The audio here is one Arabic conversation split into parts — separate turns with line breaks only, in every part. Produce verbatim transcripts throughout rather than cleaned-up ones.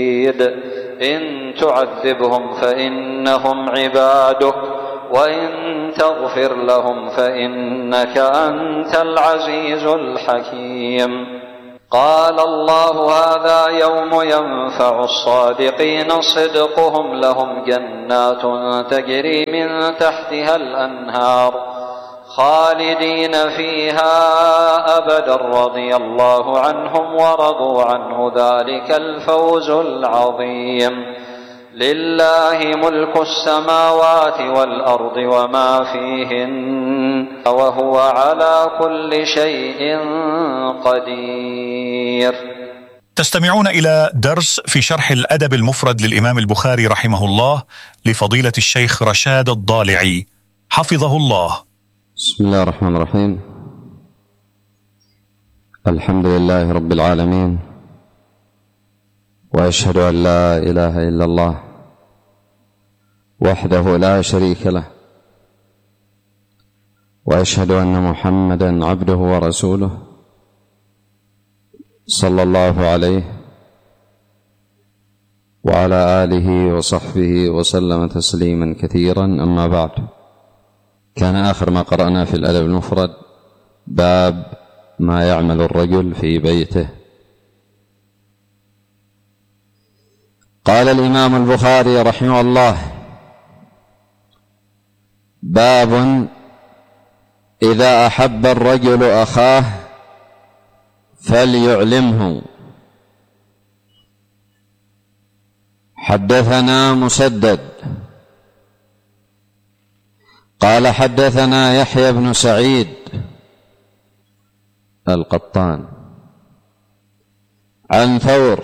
إن تعذبهم فإنهم عبادك وإن تغفر لهم فإنك أنت العزيز الحكيم. قال الله: هذا يوم ينفع الصادقين صدقهم، لهم جنات تجري من تحتها الأنهار خالدين فيها أبدا رضي الله عنهم ورضوا عنه، ذلك الفوز العظيم. لله ملك السماوات والأرض وما فيهن وهو على كل شيء قدير.
تستمعون إلى درس في شرح الأدب المفرد للإمام البخاري رحمه الله لفضيلة الشيخ رشاد الضالعي حفظه الله.
بسم الله الرحمن الرحيم. الحمد لله رب العالمين، وأشهد أن لا إله إلا الله وحده لا شريك له، وأشهد أن محمدا عبده ورسوله صلى الله عليه وعلى آله وصحبه وسلم تسليما كثيرا. أما بعد، كان آخر ما قرأنا في الأدب المفرد باب ما يعمل الرجل في بيته. قال الإمام البخاري رحمه الله: باب إذا أحب الرجل أخاه فليعلمه. حدثنا مسدد قال حدثنا يحيى بن سعيد القطان عن ثور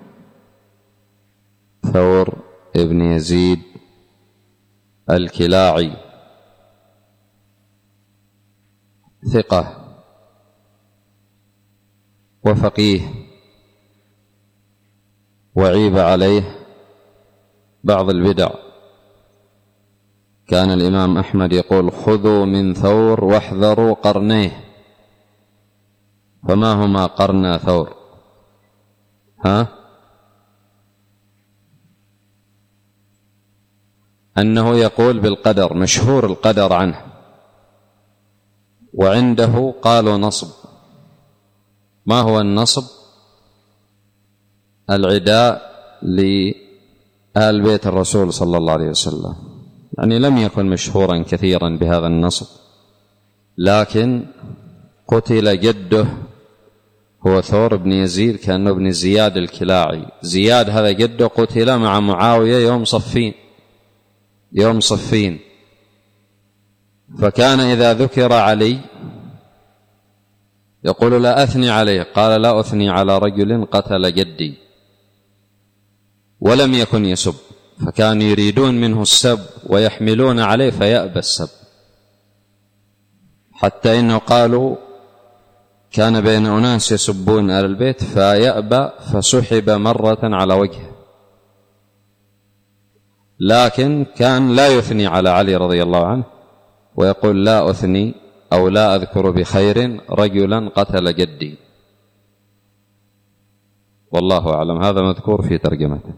ثور ابن يزيد الكلاعي ثقة وفقيه، وعيب عليه بعض البدع. كان الإمام أحمد يقول: خذوا من ثور واحذروا قرنيه. فما هما قرنا ثور؟ ها؟ أنه يقول بالقدر، مشهور القدر عنه، وعنده قالوا نصب. ما هو النصب؟ العداء لآل بيت الرسول صلى الله عليه وسلم، يعني لم يكن مشهورا كثيرا بهذا النصب، لكن قتل جده هو ثور بن يزيد، كأنه ابن زياد الكلاعي. زياد هذا جده قتل مع معاوية يوم صفين يوم صفين فكان إذا ذكر علي يقول: لا أثني عليه. قال: لا أثني على رجل قتل جدي. ولم يكن يسب، فكانوا يريدون منه السب ويحملون عليه فيأبى السب، حتى إنه قالوا كان بين أناس يسبون آل البيت فيأبى فسحب مرة على وجهه. لكن كان لا يثني على علي رضي الله عنه، ويقول: لا أثني أو لا أذكر بخير رجلا قتل جدي. والله أعلم، هذا مذكور في ترجمته.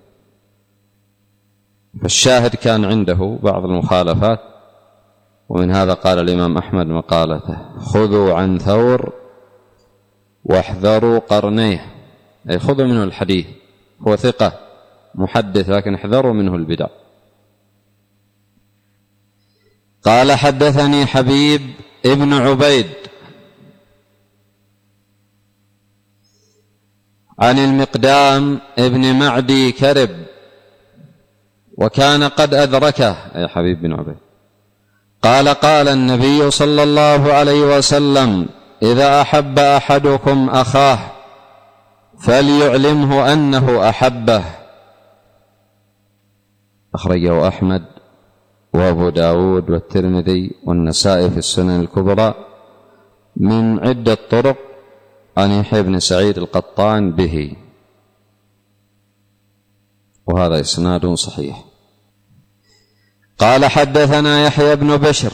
فالشاهد كان عنده بعض المخالفات، ومن هذا قال الإمام أحمد مقالته: خذوا عن ثور واحذروا قرنيه، أي خذوا منه الحديث، هو ثقة محدث لكن احذروا منه البدع. قال حدثني حبيب ابن عبيد عن المقدام ابن معدي كرب، وكان قد أدركه أي حبيب بن عبيد، قال: قال النبي صلى الله عليه وسلم: إذا أحب أحدكم أخاه فليعلمه أنه أحبه. أخرجه أحمد وأبو داود والترمذي والنسائي في السنن الكبرى من عدة طرق عن يحيى بن سعيد القطان به، وهذا إسناد صحيح. قال حدثنا يحيى بن بشر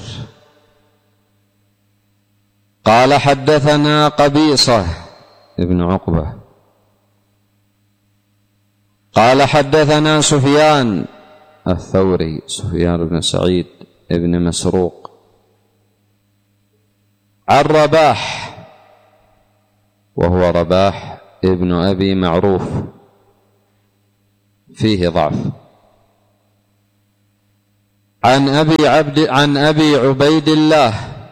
قال حدثنا قبيصة ابن عقبة قال حدثنا سفيان الثوري سفيان بن سعيد بن مسروق عن رباح وهو رباح ابن أبي معروف فيه ضعف عن أبي عبد عن أبي عبيد الله،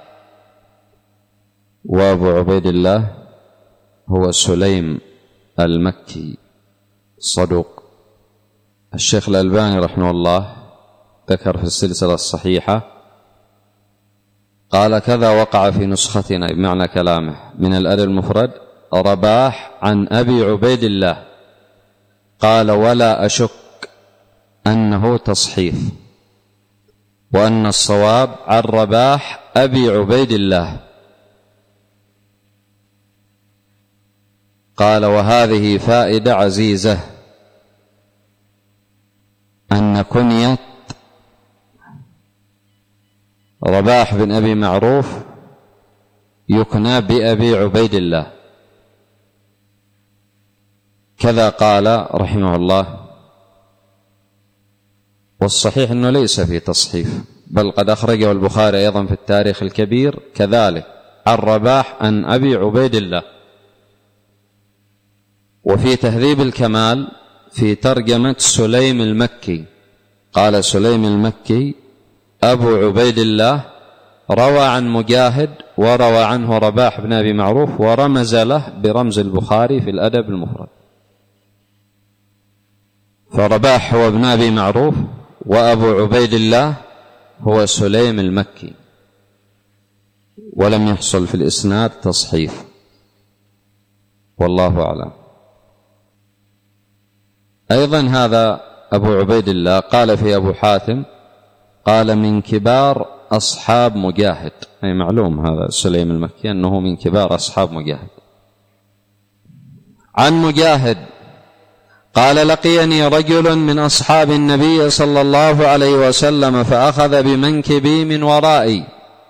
وأبو عبيد الله هو سليم المكي صدوق. الشيخ الألباني رحمه الله ذكر في السلسلة الصحيحة قال كذا وقع في نسختنا بمعنى كلامه من الأدب المفرد رباح عن أبي عبيد الله، قال ولا أشك أنه تصحيف، وأن الصواب عن رباح أبي عبيد الله. قال وهذه فائدة عزيزة أن كنية رباح بن أبي معروف يكنى بأبي عبيد الله، كذا قال رحمه الله. والصحيح أنه ليس في تصحيف، بل قد أخرجه البخاري أيضا في التاريخ الكبير كذلك عن رباح عن أبي عبيد الله. وفي تهذيب الكمال في ترجمة سليم المكي قال سليم المكي أبو عبيد الله روى عن مجاهد وروى عنه رباح بن أبي معروف، ورمز له برمز البخاري في الأدب المفرد. فرباح هو ابن أبي معروف، وأبو عبيد الله هو سليم المكي، ولم يحصل في الإسناد تصحيف، والله أعلم. أيضا هذا أبو عبيد الله قال في أبو حاتم قال من كبار أصحاب مجاهد، أي معلوم هذا سليم المكي أنه من كبار أصحاب مجاهد. عن مجاهد قال لقيني رجل من أصحاب النبي صلى الله عليه وسلم فأخذ بمنكبي من ورائي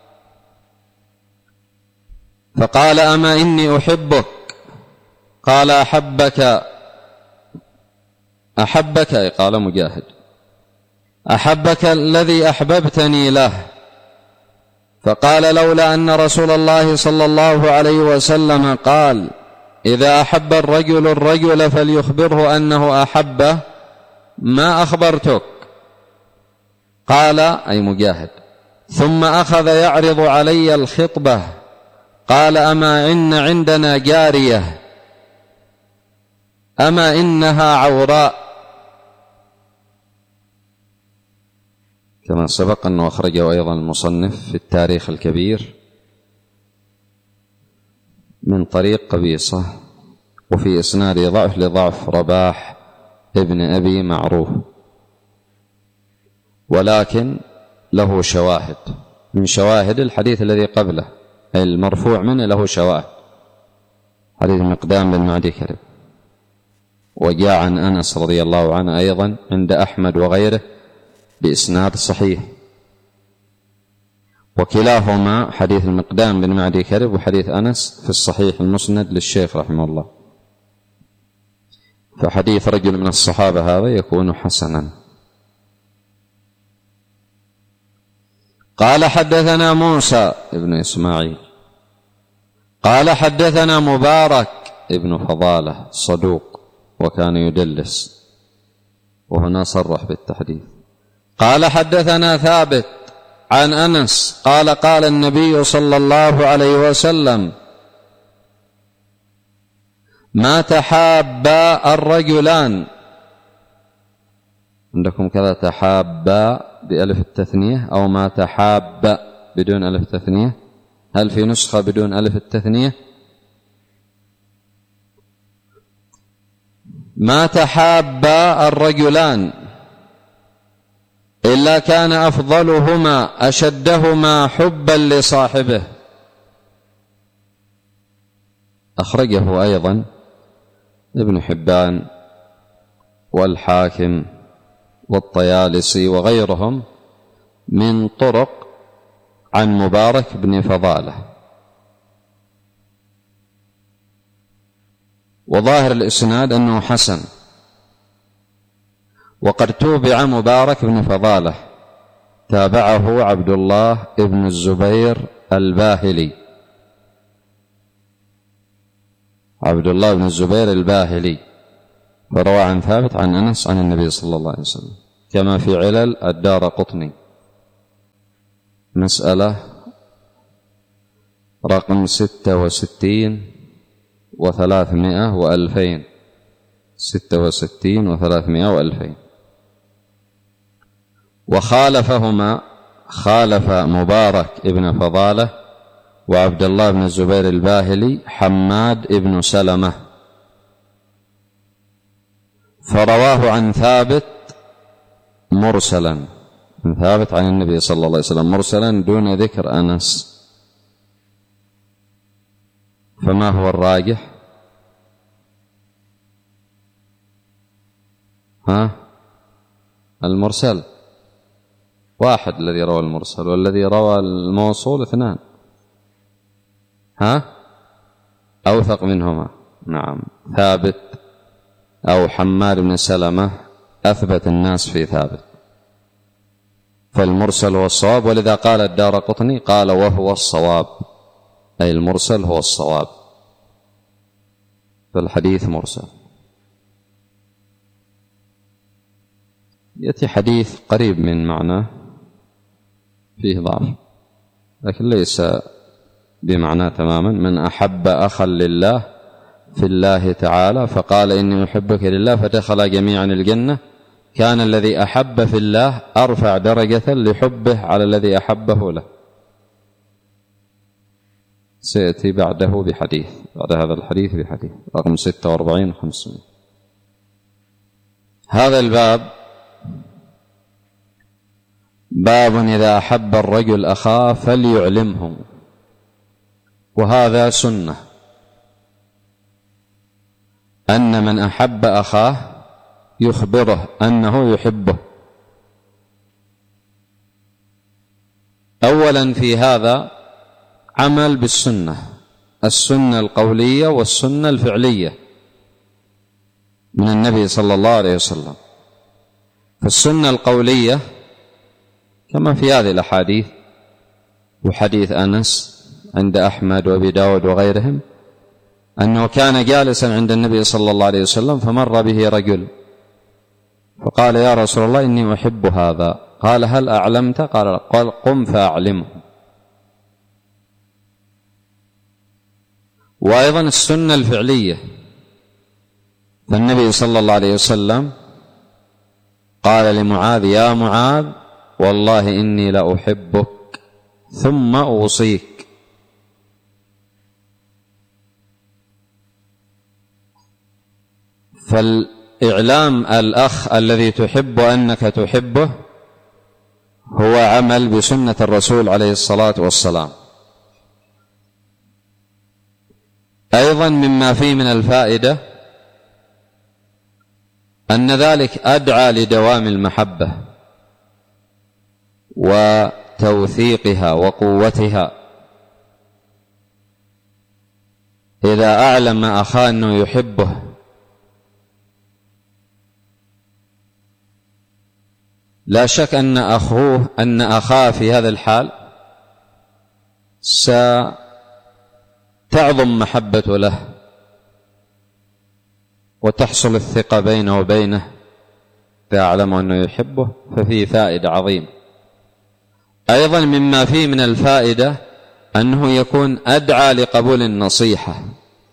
فقال أما إني أحبك؟ قال أحبك أحبك أي قال مجاهد أحبك الذي أحببتني له. فقال لولا أن رسول الله صلى الله عليه وسلم قال إذا أحب الرجل الرجل فليخبره أنه أحبه ما أخبرتك. قال أي مجاهد ثم أخذ يعرض علي الخطبة قال أما إن عندنا جارية أما إنها عوراء، كما سبق أنه أخرجه أيضا المصنف في التاريخ الكبير من طريق قبيصة، وفي إسناده ضعف لضعف رباح ابن أبي معروف، ولكن له شواهد من شواهد الحديث الذي قبله أي المرفوع منه، له شواهد حديث مقدام بن معدي كرب، وجاء عن أنس رضي الله عنه أيضا عند أحمد وغيره بإسناد صحيح، وكلاهما حديث المقدام بن معدي كرب وحديث أنس في الصحيح المسند للشيخ رحمه الله. فحديث رجل من الصحابة هذا يكون حسنا. قال حدثنا موسى ابن إسماعيل قال حدثنا مبارك ابن فضالة صدوق وكان يدلس، وهنا صرح بالتحديث. قال حدثنا ثابت عن أنس قال قال النبي صلى الله عليه وسلم ما تحابا الرجلان، عندكم كذا تحابا بألف التثنية أو ما تحابا بدون ألف التثنية؟ هل في نسخة بدون ألف التثنية؟ ما تحابا الرجلان إلا كان أفضلهما أشدهما حبا لصاحبه. أخرجه أيضا ابن حبان والحاكم والطيالسي وغيرهم من طرق عن مبارك بن فضالة، وظاهر الإسناد أنه حسن، وقد توبع مبارك بن فضالة، تابعه عبد الله بن الزبير الباهلي، عبد الله بن الزبير الباهلي، فروى عن ثابت عن أنس عن النبي صلى الله عليه وسلم، كما في علل الدارقطني. مسألة رقم ستة وستين وثلاثمائة وألفين، ستة وستين وثلاثمائة وألفين. وخالفهما، خالف مبارك ابن فضالة وعبد الله بن الزبير الباهلي حماد ابن سلمة، فرواه عن ثابت مرسلا، عن ثابت عن النبي صلى الله عليه وسلم مرسلا دون ذكر أنس. فما هو الراجح؟ ها؟ المرسل واحد الذي روى المرسل، والذي روى الموصول اثنان. ها؟ أوثق منهما. نعم، ثابت أو حماد بن سلمة أثبت الناس في ثابت، فالمرسل هو الصواب. ولذا قال الدارقطني قال وهو الصواب، أي المرسل هو الصواب، فالحديث مرسل. يأتي حديث قريب من معناه فيه ضعف، لكن ليس بمعناه تماما. من أحب أخا لله في الله تعالى فقال إني أحبك لله فدخل جميعا الجنة، كان الذي أحب في الله أرفع درجة لحبه على الذي أحبه له. سيأتي بعده بحديث، بعد هذا الحديث بحديث رقم ستة وأربعين وخمسمائة. هذا الباب باب إذا أحب الرجل أخاه فليعلمه، وهذا سنة، أن من أحب أخاه يخبره أنه يحبه. أولا في هذا عمل بالسنة، السنة القولية والسنة الفعلية من النبي صلى الله عليه وسلم. فالسنة القولية كما في هذه الأحاديث، وحديث أنس عند أحمد وأبي داود وغيرهم، أنه كان جالسا عند النبي صلى الله عليه وسلم فمر به رجل فقال يا رسول الله إني أحب هذا، قال هل أعلمت؟ قال قم فأعلمه. وأيضا السنة الفعلية، فالنبي صلى الله عليه وسلم قال لمعاذ يا معاذ والله إني لأحبك ثم أوصيك. فالإعلام الأخ الذي تحب أنك تحبه هو عمل بسنة الرسول عليه الصلاة والسلام. أيضا مما فيه من الفائدة أن ذلك أدعى لدوام المحبة وتوثيقها وقوتها. إذا أعلم أخاه أنه يحبه لا شك أن أخوه أن أخاه في هذا الحال ستعظم محبته له وتحصل الثقة بينه وبينه. إذا أعلم أنه يحبه ففيه فائدة عظيمة. أيضا مما فيه من الفائدة أنه يكون أدعى لقبول النصيحة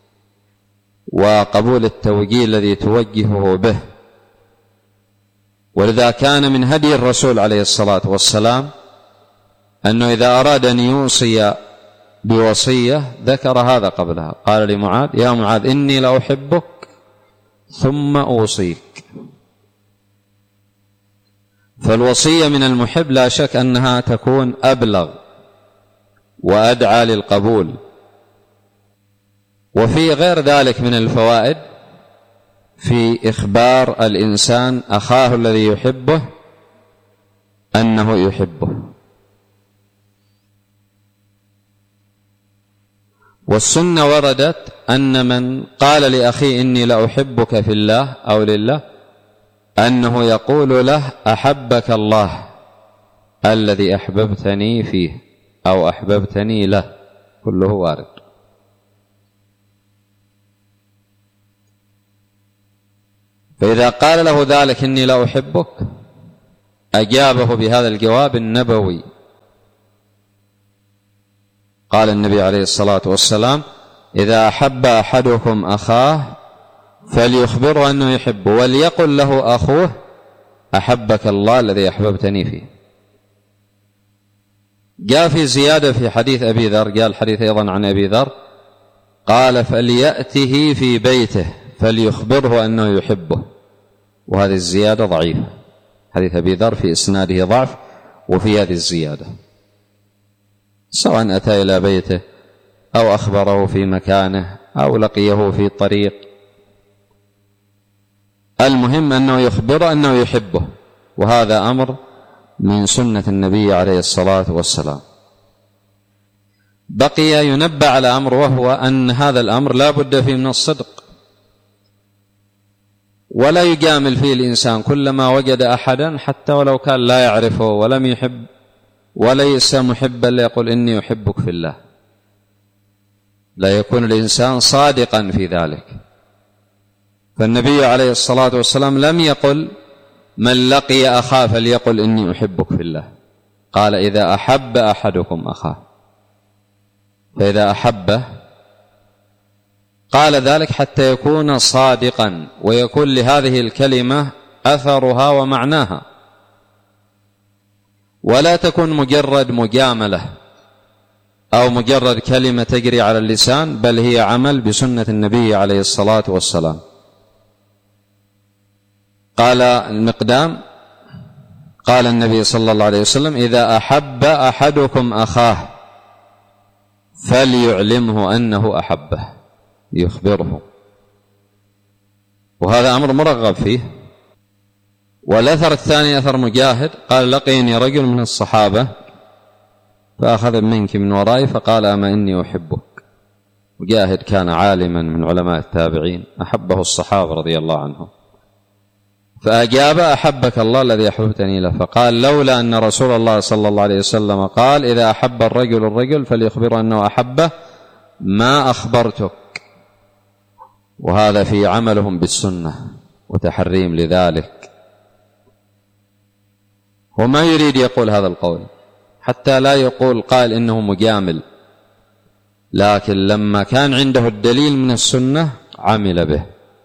وقبول التوجيه الذي توجهه به. ولذا كان من هدي الرسول عليه الصلاة والسلام أنه إذا أراد أن يوصي بوصية ذكر هذا قبلها، قال لمعاذ يا معاذ إني لأحبك ثم أوصيك. فالوصية من المحب لا شك أنها تكون أبلغ وأدعى للقبول. وفي غير ذلك من الفوائد في إخبار الإنسان أخاه الذي يحبه أنه يحبه. والسنة وردت أن من قال لأخيه إني لأحبك في الله أو لله أنه يقول له أحبك الله الذي أحببتني فيه أو أحببتني له، كله وارد. فإذا قال له ذلك إني لا أحبك أجابه بهذا الجواب النبوي. قال النبي عليه الصلاة والسلام: إذا أحب أحدكم أخاه فليخبره أنه يحبه وليقل له أخوه أحبك الله الذي أحببتني فيه. جاء في زيادة في حديث أبي ذر، قال الحديث أيضا عن أبي ذر، قال: فليأته في بيته فليخبره أنه يحبه. وهذه الزيادة ضعيفة، حديث أبي ذر في إسناده ضعف وفي هذه الزيادة، سواء أتى إلى بيته أو أخبره في مكانه أو لقيه في طريق، المهم أنه يخبره أنه يحبه، وهذا أمر من سنة النبي عليه الصلاة والسلام. بقي ينبه على أمر، وهو أن هذا الأمر لا بد فيه من الصدق، ولا يجامل فيه الإنسان كلما وجد أحدا حتى ولو كان لا يعرفه ولم يحب وليس محبا ليقول إني أحبك في الله. لا يكون الإنسان صادقا في ذلك. فالنبي عليه الصلاة والسلام لم يقل من لقي أخاه فليقل إني أحبك في الله، قال إذا أحب أحدكم أخاه. فإذا أحبه قال ذلك حتى يكون صادقا ويكون لهذه الكلمة أثرها ومعناها، ولا تكون مجرد مجاملة أو مجرد كلمة تجري على اللسان، بل هي عمل بسنة النبي عليه الصلاة والسلام. قال المقدام قال النبي صلى الله عليه وسلم: إذا أحب أحدكم أخاه فليعلمه أنه أحبه، يخبره. وهذا أمر مرغب فيه. والأثر الثاني أثر مجاهد، قال: لقيني رجل من الصحابة فأخذ منك من ورائي فقال: أما إني أحبك. مجاهد كان عالما من علماء التابعين، أحبه الصحابة رضي الله عنهم، فأجاب: أحبك الله الذي أحببتني له. فقال: لولا أن رسول الله صلى الله عليه وسلم قال: إذا أحب الرجل الرجل فليخبره أنه أحبه ما أخبرتك. وهذا في عملهم بالسنة وتحريم لذلك. وما يريد يقول هذا القول حتى لا يقول قال إنه مجامل، لكن لما كان عنده الدليل من السنة عمل به.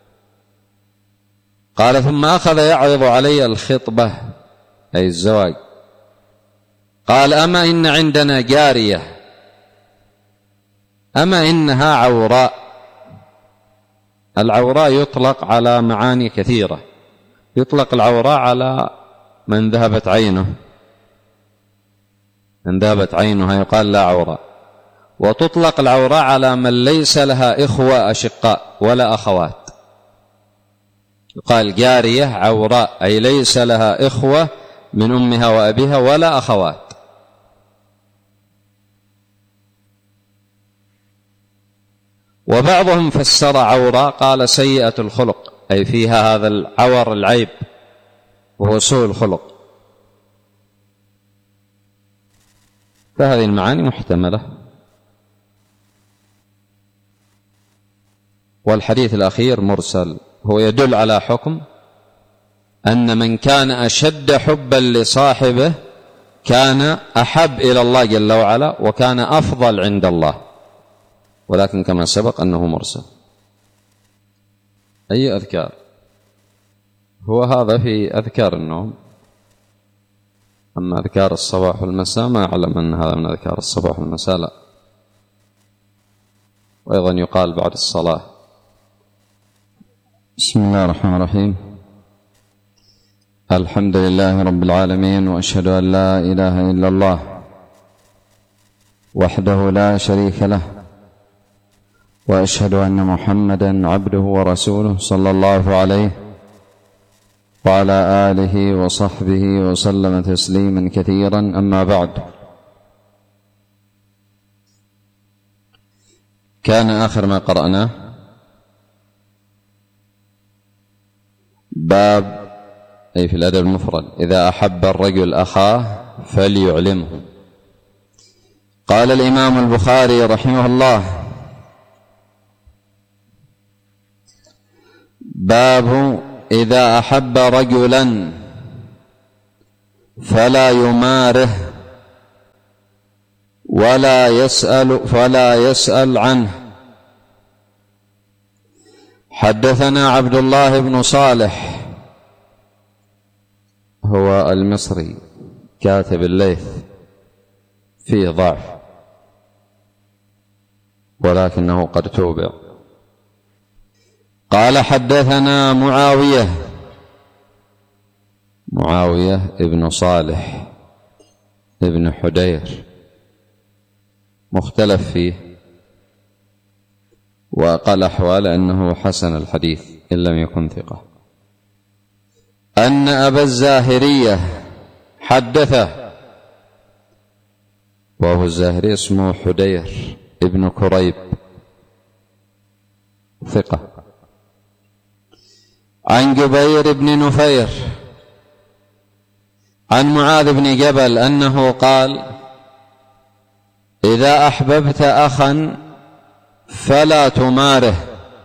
قال: ثم أخذ يعرض علي الخطبة أي الزواج. قال: أما إن عندنا جارية، أما إنها عوراء. العوراء يطلق على معاني كثيرة. يطلق العوراء على من ذهبت عينه، من ذهبت عينها يقال لا عوراء. وتطلق العوراء على من ليس لها إخوة أشقاء ولا أخوات، يقال جارية عوراء أي ليس لها إخوة من أمها وأبيها ولا أخوات. وبعضهم فسر عوراء قال سيئة الخلق، أي فيها هذا العور العيب وهو سوء الخلق. فهذه المعاني محتملة. والحديث الأخير مرسل، هو يدل على حكم أن من كان أشد حبا لصاحبه كان أحب إلى الله جل وعلا وكان أفضل عند الله، ولكن كما سبق أنه مرسل. أي أذكار؟ هو هذا في أذكار النوم. أما أذكار الصباح والمساء ما أعلم أن هذا من أذكار الصباح والمساء، لا. وأيضا يقال بعد الصلاة. بسم الله الرحمن الرحيم. الحمد لله رب العالمين، وأشهد أن لا إله إلا الله وحده لا شريك له، وأشهد أن محمدا عبده ورسوله صلى الله عليه وعلى آله وصحبه وسلم تسليما كثيرا. أما بعد، كان آخر ما قرأناه باب أي في الأدب المفرد: إذا أحب الرجل أخاه فليعلمه. قال الإمام البخاري رحمه الله: باب إذا أحب رجلا فلا يماره ولا يسأل فلا يسأل عنه. حدثنا عبد الله بن صالح هو المصري كاتب الليث، فيه ضعف ولكنه قد توبع. قال: حدثنا معاوية معاوية ابن صالح ابن حدير، مختلف فيه، وقال أحوال أنه حسن الحديث إن لم يكن ثقة، أن أبا الزاهرية حدثه، وهو الزاهري اسمه حدير ابن كريب ثقة، عن جبير بن نفير عن معاذ بن جبل أنه قال: إذا أحببت أخا فلا تماره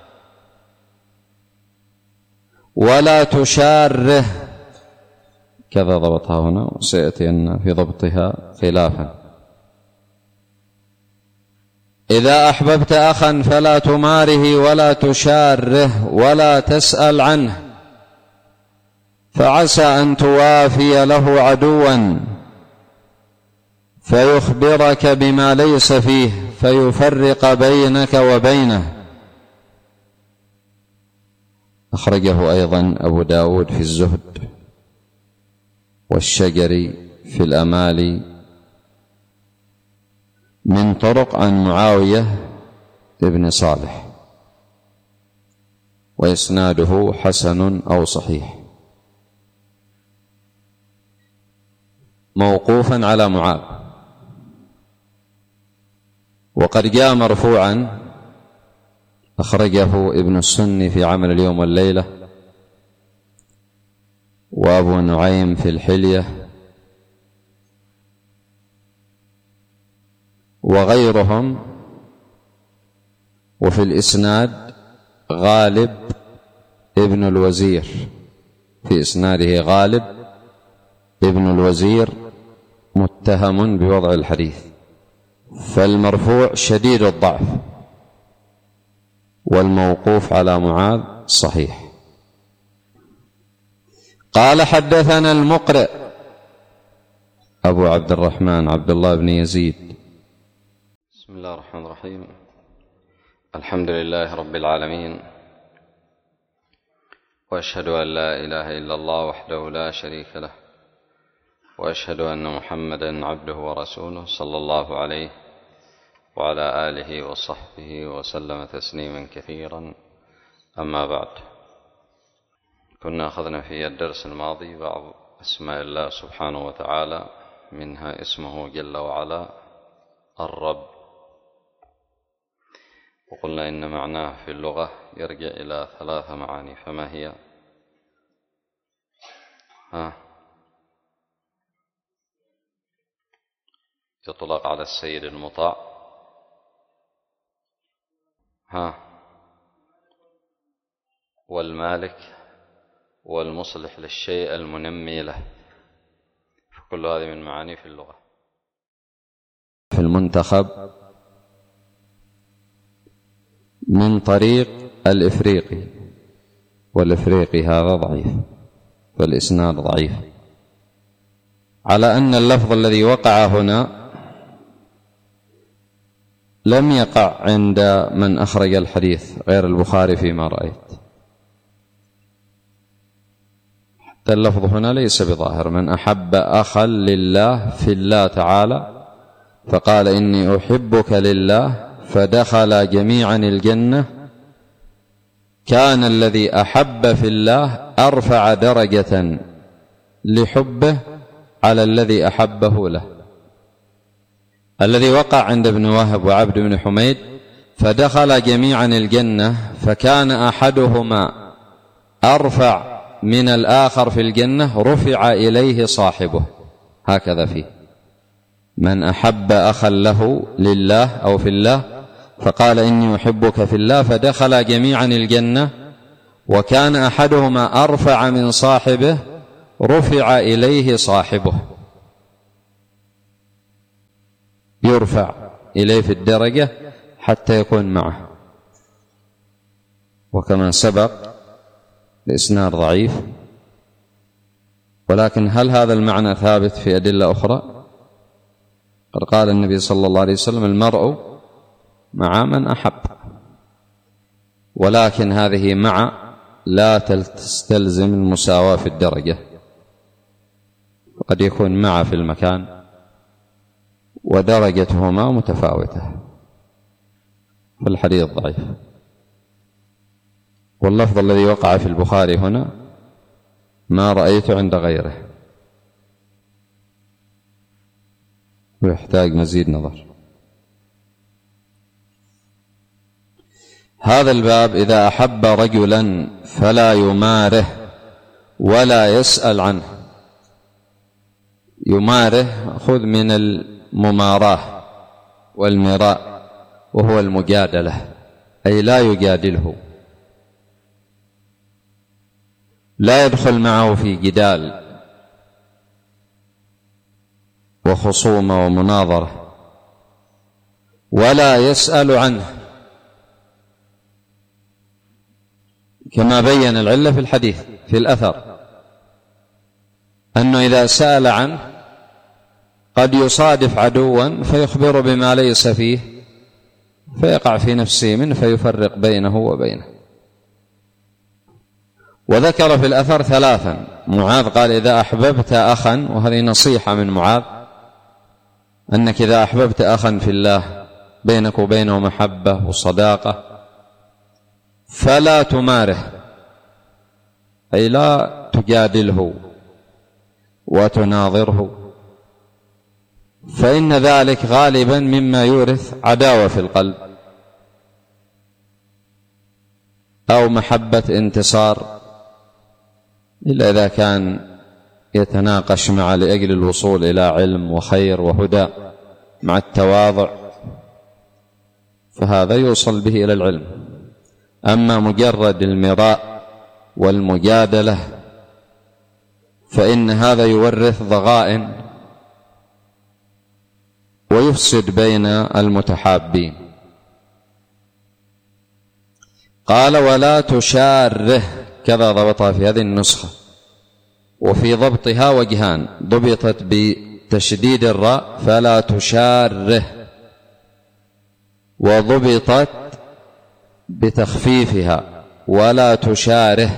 ولا تشاره، كذا ضبطها هنا، وسيأتي أن في ضبطها خلافا. إذا أحببت أخا فلا تماره ولا تشاره ولا تسأل عنه، فعسى أن توافي له عدوا فيخبرك بما ليس فيه فيفرق بينك وبينه. أخرجه أيضا أبو داود في الزهد، والشجري في الأمالي، من طرق عن معاوية ابن صالح، وإسناده حسن أو صحيح، موقوفا على معاذ. وقد جاء مرفوعا، أخرجه ابن السني في عمل اليوم والليلة، وأبو نعيم في الحلية، وغيرهم. وفي الإسناد غالب ابن الوزير، في إسناده غالب ابن الوزير متهم بوضع الحديث، فالمرفوع شديد الضعف، والموقوف على معاذ صحيح. قال: حدثنا المقرئ أبو عبد الرحمن عبد الله بن يزيد.
بسم الله الرحمن الرحيم. الحمد لله رب العالمين، وأشهد أن لا إله إلا الله وحده لا شريك له، وأشهد أن محمدا عبده ورسوله صلى الله عليه وعلى آله وصحبه وسلم تسليما كثيرا. أما بعد، كنا أخذنا في الدرس الماضي بعض أسماء الله سبحانه وتعالى، منها اسمه جل وعلا الرب، وقلنا إن معناه في اللغة يرجع إلى ثلاث معاني، فما هي؟ ها يطلق على السيد المطاع، ها والمالك، والمصلح للشيء المنمي له، فكل هذه من معاني في اللغة.
في المنتخب من طريق الإفريقي، والإفريقي هذا ضعيف، فالإسناد ضعيف، على أن اللفظ الذي وقع هنا لم يقع عند من أخرج الحديث غير البخاري فيما رأيت، حتى اللفظ هنا ليس بظاهر: من أحب أخا لله في الله تعالى فقال إني أحبك لله فدخل جميعا الجنة، كان الذي أحب في الله أرفع درجة لحبه على الذي أحبه له. الذي وقع عند ابن وهب وعبد بن حميد فدخل جميعا الجنة، فكان أحدهما أرفع من الآخر في الجنة رفع إليه صاحبه، هكذا فيه: من أحب أخا له لله أو في الله فقال إني أحبك في الله فدخل جميعا الجنة وكان أحدهما أرفع من صاحبه رفع إليه صاحبه، يرفع إليه في الدرجة حتى يكون معه. وكما سبق الإسناد ضعيف، ولكن هل هذا المعنى ثابت في أدلة أخرى؟ قد قال النبي صلى الله عليه وسلم: المرء مع من أحب، ولكن هذه مع لا تستلزم المساواة في الدرجة، قد يكون مع في المكان ودرجتهما متفاوتة، فالحديث ضعيف. واللفظ الذي وقع في البخاري هنا ما رأيت عند غيره، ويحتاج مزيد نظر. هذا الباب: إذا أحب رجلا فلا يماره ولا يسأل عنه. يماره خذ من المماراه والمراء، وهو المجادلة، أي لا يجادله، لا يدخل معه في جدال وخصومة ومناظرة، ولا يسأل عنه، كما بين العلة في الحديث في الأثر، أنه إذا سأل عنه قد يصادف عدوا فيخبر بما ليس فيه فيقع في نفسه منه فيفرق بينه وبينه. وذكر في الأثر ثلاثا. معاذ قال: إذا أحببت أخا، وهذه نصيحة من معاذ، أنك إذا أحببت أخا في الله بينك وبينه محبة وصداقة فلا تماره، أي لا تجادله وتناظره، فإن ذلك غالبا مما يورث عداوة في القلب أو محبة انتصار، إلا إذا كان يتناقش مع لأجل الوصول إلى علم وخير وهدى مع التواضع، فهذا يوصل به إلى العلم. أما مجرد المراء والمجادلة فإن هذا يورث ضغائن ويفسد بين المتحابين. قال: ولا تشاره، كذا ضبطها في هذه النسخة، وفي ضبطها وجهان: ضبطت بتشديد الراء فلا تشاره، وضبطت بتخفيفها ولا تشاره.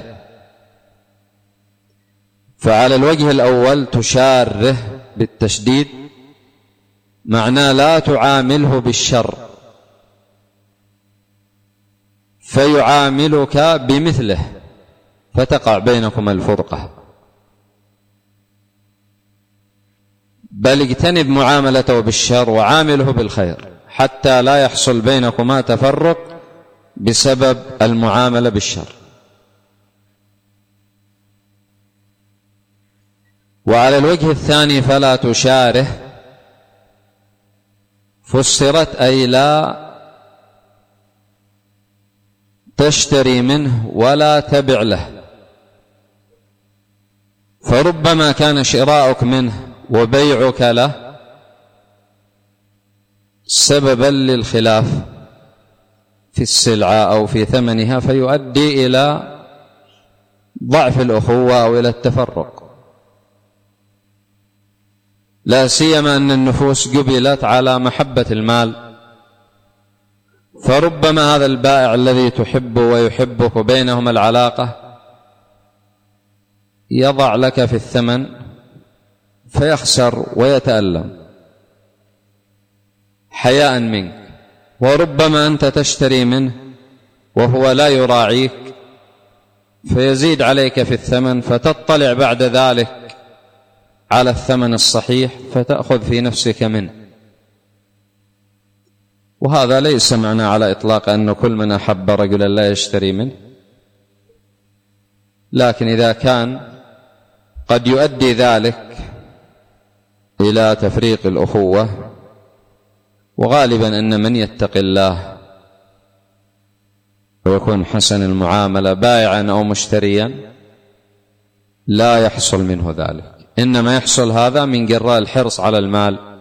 فعلى الوجه الأول تشاره بالتشديد معناه لا تعامله بالشر، فيعاملك بمثله فتقع بينكما الفرقة، بل اجتنب معاملته بالشر وعامله بالخير حتى لا يحصل بينكما تفرق بسبب المعاملة بالشر. وعلى الوجه الثاني فلا تشاره فسرت أي لا تشتري منه ولا تبع له، فربما كان شراؤك منه وبيعك له سببا للخلاف في السلعة أو في ثمنها فيؤدي إلى ضعف الأخوة أو إلى التفرق، لا سيما أن النفوس جبلت على محبة المال، فربما هذا البائع الذي تحبه ويحبك وبينهما العلاقة يضع لك في الثمن فيخسر ويتألم حياء منك، وربما أنت تشتري منه وهو لا يراعيك فيزيد عليك في الثمن فتطلع بعد ذلك على الثمن الصحيح فتأخذ في نفسك منه. وهذا ليس معنى على إطلاق أن كل من أحب رجلا لا يشتري منه، لكن إذا كان قد يؤدي ذلك إلى تفريق الأخوة، وغالبا أن من يتقي الله ويكون حسن المعاملة بائعا أو مشتريا لا يحصل منه ذلك، إنما يحصل هذا من جراء الحرص على المال